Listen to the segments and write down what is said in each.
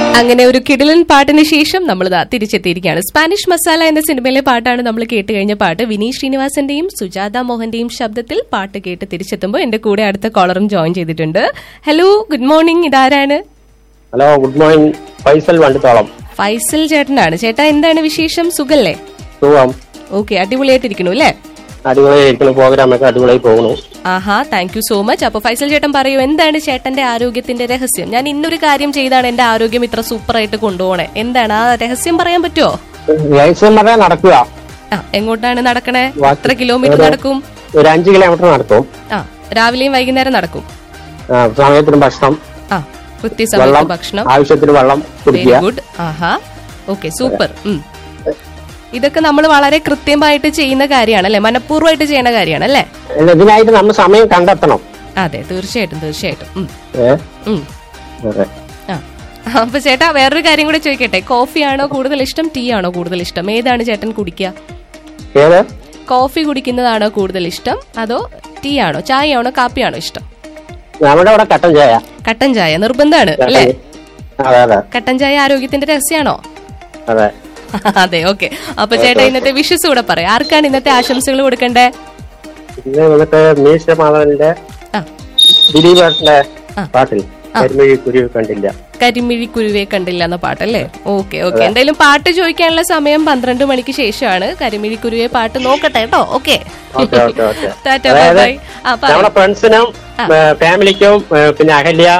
അങ്ങനെ ഒരു കിടിലൻ പാട്ടിന് ശേഷം നമ്മൾ തിരിച്ചെത്തിയിരിക്കുകയാണ്. സ്പാനിഷ് മസാല എന്ന സിനിമയിലെ പാട്ടാണ് നമ്മൾ കേട്ട് കഴിഞ്ഞ പാട്ട്. വിനീത് ശ്രീനിവാസന്റെയും സുജാത മോഹന്റെയും ശബ്ദത്തിൽ പാട്ട് കേട്ട് തിരിച്ചെത്തുമ്പോൾ എന്റെ കൂടെ അടുത്ത കോളറും ജോയിൻ ചെയ്തിട്ടുണ്ട്. Hello, good morning. ഇതാരാണ്? Hello, good morning. Faisal വണ്ടിത്തോളം. Faisal ചേട്ടനാണ്. ചേട്ടാ, എന്താണ് വിശേഷം? സുഖല്ലേ? സുഖം. ഓക്കെ, അടിപൊളിയായിട്ടിരിക്കണു അല്ലേ? അടിപൊളിയായിരിക്കുന്നു. പ്രോഗ്രാമൊക്കെ അടിപൊളിയായി പോകുന്നു. ആഹാ, താങ്ക് യു സോ മച്ച്. അപ്പൊ ഫൈസൽ ചേട്ടൻ പറയൂ, എന്താണ് ചേട്ടന്റെ ആരോഗ്യത്തിന്റെ രഹസ്യം? ഞാൻ ഇന്നൊരു കാര്യം ചെയ്താണ് എന്റെ ആരോഗ്യം ഇത്ര സൂപ്പർ ആയിട്ട് കൊണ്ടുപോണേ. എന്താണ് ആ രഹസ്യം, പറയാൻ പറ്റുമോ? രഹസ്യം പറയാൻ നടക്കുക. എങ്ങോട്ടാണ് നടക്കണേ? എത്ര കിലോമീറ്റർ നടക്കും? ഒരു 5 കിലോമീറ്റർ നടക്കും. രാവിലെയും വൈകുന്നേരം നടക്കും. സമയത്തിന് ഭക്ഷണം, കൃത്യസമയത്ത് ഭക്ഷണം, ആവശ്യത്തിന് വെള്ളം. Very good. ആഹാ, ഓക്കെ, സൂപ്പർ. ഇതൊക്കെ നമ്മൾ വളരെ കൃത്യമായിട്ട് ചെയ്യുന്ന കാര്യമാണ് അല്ലെ? മനഃപൂർവ്വമായിട്ട് ചെയ്യുന്ന കാര്യമാണ് അല്ലേ? ഇതിനായിട്ട് നമ്മൾ സമയം കണ്ടെത്തണം. അതെ, തീർച്ചയായിട്ടും തീർച്ചയായിട്ടും. അപ്പൊ ചേട്ടാ, വേറൊരു കാര്യം കൂടെ ചോദിക്കട്ടെ. കോഫി ആണോ കൂടുതൽ ഇഷ്ടം, ടീ ആണോ കൂടുതൽ ഇഷ്ടം? ഏതാണ് ചേട്ടൻ കുടിക്കുക? കോഫി കുടിക്കുന്നതാണോ കൂടുതൽ ഇഷ്ടം, അതോ ടീ ആണോ, ചായ ആണോ, കാപ്പി ആണോ ഇഷ്ടം? കട്ടൻ ചായ. കട്ടൻ ചായ നിർബന്ധമാണ് അല്ലേ? കട്ടൻ ചായ ആരോഗ്യത്തിന്റെ രഹസ്യമാണോ? അതെ, ഓക്കെ. അപ്പൊ ചേട്ടാ, ഇന്നത്തെ വിഷസ് കൂടെ പറയാം. ആർക്കാണ് ഇന്നത്തെ ആശംസകൾ കൊടുക്കണ്ടേ? കരിമിഴി കുരുവെ കണ്ടില്ല എന്ന പാട്ടല്ലേ? Okay okay. എന്തായാലും പാട്ട് ചോദിക്കാനുള്ള സമയം 12 മണിക്ക് ശേഷമാണ്. കരിമിഴി കുരുവെ പാട്ട് നോക്കട്ടെ കേട്ടോ. ഓക്കെ, ഫ്രണ്ട്സിനും ഫാമിലിക്കും പിന്നെ അഹല്യ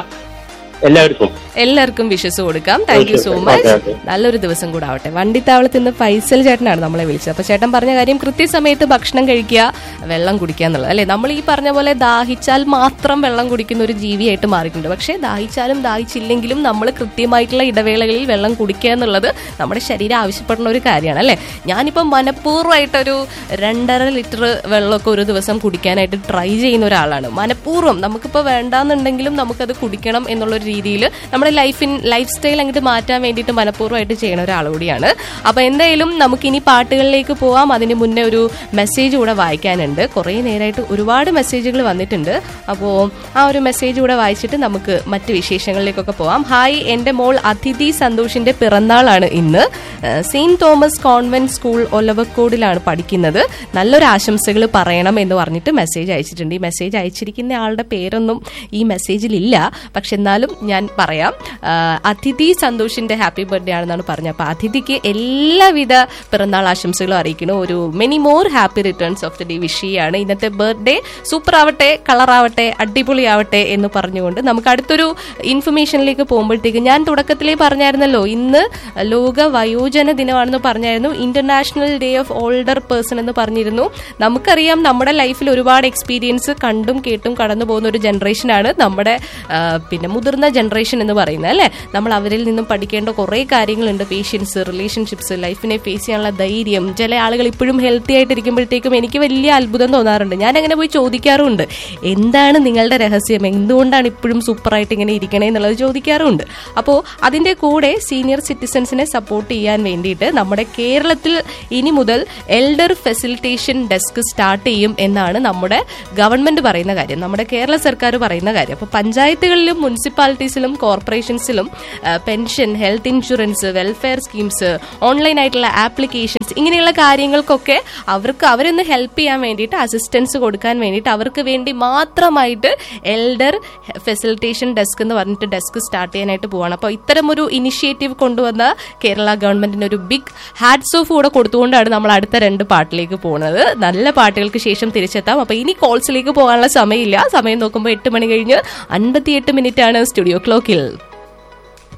എല്ലാവർക്കും വിഷസ് കൊടുക്കാം. Thank you so much. നല്ലൊരു ദിവസം കൂടെ ആവട്ടെ. വണ്ടിത്താവളത്തിൽ നിന്ന് ഫൈസൽ ചേട്ടനാണ് നമ്മളെ വിളിച്ചത്. അപ്പൊ ചേട്ടൻ പറഞ്ഞ കാര്യം, കൃത്യസമയത്ത് ഭക്ഷണം കഴിക്കുക, വെള്ളം കുടിക്കുക എന്നുള്ളത് അല്ലെ? നമ്മൾ ഈ പറഞ്ഞ പോലെ ദാഹിച്ചാൽ മാത്രം വെള്ളം കുടിക്കുന്ന ഒരു ജീവിയായിട്ട് മാറിയിട്ടുണ്ട്. പക്ഷെ ദാഹിച്ചാലും ദാഹിച്ചില്ലെങ്കിലും നമ്മൾ കൃത്യമായിട്ടുള്ള ഇടവേളകളിൽ വെള്ളം കുടിക്കുക എന്നുള്ളത് നമ്മുടെ ശരീരം ആവശ്യപ്പെടുന്ന ഒരു കാര്യമാണ് അല്ലെ? ഞാനിപ്പോൾ മനഃപൂർവ്വമായിട്ടൊരു 2.5 ലിറ്റർ വെള്ളമൊക്കെ ഒരു ദിവസം കുടിക്കാനായിട്ട് ട്രൈ ചെയ്യുന്ന ഒരാളാണ്. മനഃപൂർവ്വം നമുക്കിപ്പോൾ വേണ്ടാന്നുണ്ടെങ്കിലും നമുക്കത് കുടിക്കണം എന്നുള്ളൊരു രീതിയിൽ നമ്മുടെ ലൈഫ് സ്റ്റൈൽ അങ്ങോട്ട് മാറ്റാൻ വേണ്ടിയിട്ട് മനഃപൂർവ്വമായിട്ട് ചെയ്യുന്ന ഒരാളുകൂടിയാണ്. അപ്പൊ എന്തായാലും നമുക്കിനി പാട്ടുകളിലേക്ക് പോവാം. അതിന് മുന്നേ ഒരു മെസ്സേജ് കൂടെ വായിക്കാനുണ്ട്. കുറെ നേരമായിട്ട് ഒരുപാട് മെസ്സേജുകൾ വന്നിട്ടുണ്ട്. അപ്പോൾ ആ ഒരു മെസ്സേജ് കൂടെ വായിച്ചിട്ട് നമുക്ക് മറ്റ് വിശേഷങ്ങളിലേക്കൊക്കെ പോവാം. ഹായ്, എന്റെ മോൾ അതിഥി സന്തോഷിന്റെ പിറന്നാളാണ് ഇന്ന്. സെയിന്റ് തോമസ് കോൺവെന്റ് സ്കൂൾ ഒലവക്കോടിലാണ് പഠിക്കുന്നത്. നല്ലൊരു ആശംസകൾ പറയണം എന്ന് പറഞ്ഞിട്ട് മെസ്സേജ് അയച്ചിട്ടുണ്ട്. ഈ മെസ്സേജ് അയച്ചിരിക്കുന്ന ആളുടെ പേരൊന്നും ഈ മെസ്സേജിലില്ല, പക്ഷെ എന്നാലും ഞാൻ പറയാം. അതിഥി സന്തോഷിന്റെ ഹാപ്പി ബർത്ത്ഡേ ആണെന്നാണ് പറഞ്ഞത്. അപ്പൊ അതിഥിക്ക് എല്ലാവിധ പിറന്നാൾ ആശംസകളും അറിയിക്കുന്നു. ഒരു many more happy returns of the day wish ചെയ്യാണ്. ഇന്നത്തെ ബർത്ത്ഡേ സൂപ്പർ ആവട്ടെ, കളറാവട്ടെ, അടിപൊളിയാവട്ടെ എന്ന് പറഞ്ഞുകൊണ്ട് നമുക്ക് അടുത്തൊരു ഇൻഫർമേഷനിലേക്ക് പോകുമ്പോഴത്തേക്ക്, ഞാൻ തുടക്കത്തിലേ പറഞ്ഞായിരുന്നല്ലോ ഇന്ന് ലോക വയോജന ദിനമാണെന്ന് പറഞ്ഞായിരുന്നു. International day of older person എന്ന് പറഞ്ഞിരുന്നു. നമുക്കറിയാം, നമ്മുടെ ലൈഫിൽ ഒരുപാട് എക്സ്പീരിയൻസ് കണ്ടും കേട്ടും കടന്നു പോകുന്ന ഒരു ജനറേഷനാണ് നമ്മുടെ പിന്നെ മുതിർന്ന ജനറേഷൻ എന്ന് പറയുന്നത് അല്ലെ? നമ്മൾ അവരിൽ നിന്നും പഠിക്കേണ്ട കുറെ കാര്യങ്ങളുണ്ട്. പേഷ്യൻസ്, റിലേഷൻഷിപ്സ്, ലൈഫിനെ ഫേസ് ചെയ്യാനുള്ള ധൈര്യം. ചില ആളുകൾ ഇപ്പോഴും ഹെൽത്തി ആയിട്ടിരിക്കുമ്പോഴത്തേക്കും എനിക്ക് വലിയ അത്ഭുതം തോന്നാറുണ്ട്. ഞാൻ അങ്ങനെ പോയി ചോദിക്കാറുണ്ട്, എന്താണ് നിങ്ങളുടെ രഹസ്യം, എന്തുകൊണ്ടാണ് ഇപ്പോഴും സൂപ്പറായിട്ട് ഇങ്ങനെ ഇരിക്കണേ എന്നുള്ളത് ചോദിക്കാറുണ്ട്. അപ്പോൾ അതിന്റെ കൂടെ സീനിയർ സിറ്റിസൺസിനെ സപ്പോർട്ട് ചെയ്യാൻ വേണ്ടിയിട്ട് നമ്മുടെ കേരളത്തിൽ ഇനി മുതൽ എൽഡർ ഫെസിലിറ്റേഷൻ ഡെസ്ക് സ്റ്റാർട്ട് ചെയ്യും എന്നാണ് നമ്മുടെ ഗവൺമെന്റ് പറയുന്ന കാര്യം, നമ്മുടെ കേരള സർക്കാർ പറയുന്ന കാര്യം. അപ്പോൾ പഞ്ചായത്തുകളിലും മുനിസിപ്പാലിറ്റീസിലും കോർപ്പറേഷൻസിലും pension, health insurance, welfare schemes, online ആയിട്ടുള്ള ആപ്ലിക്കേഷൻസ്, ഇങ്ങനെയുള്ള കാര്യങ്ങൾക്കൊക്കെ അവരൊന്ന് ഹെൽപ്പ് ചെയ്യാൻ വേണ്ടിയിട്ട്, അസിസ്റ്റൻസ് കൊടുക്കാൻ വേണ്ടിയിട്ട് അവർക്ക് വേണ്ടി മാത്രമായിട്ട് എൽഡർ ഫെസിലിറ്റേഷൻ ഡെസ്ക് എന്ന് പറഞ്ഞിട്ട് ഡെസ്ക് സ്റ്റാർട്ട് ചെയ്യാനായിട്ട് പോവാണ്. അപ്പോൾ ഇത്തരം ഒരു ഇനിഷ്യേറ്റീവ് കൊണ്ടുവന്ന കേരള ഗവൺമെന്റിന് ഒരു ബിഗ് ഹാറ്റ്സ് ഓഫ് കൂടെ കൊടുത്തുകൊണ്ടാണ് നമ്മൾ അടുത്ത 2 പാട്ടിലേക്ക് പോകുന്നത്. നല്ല പാട്ടുകൾക്ക് ശേഷം തിരിച്ചെത്താം. അപ്പൊ ഇനി കോൾസിലേക്ക് പോകാനുള്ള സമയമില്ല. സമയം നോക്കുമ്പോൾ 8 മണി കഴിഞ്ഞ് 58 മിനിറ്റ് ആണ് സ്റ്റുഡിയോ ക്ലോക്കിൽ.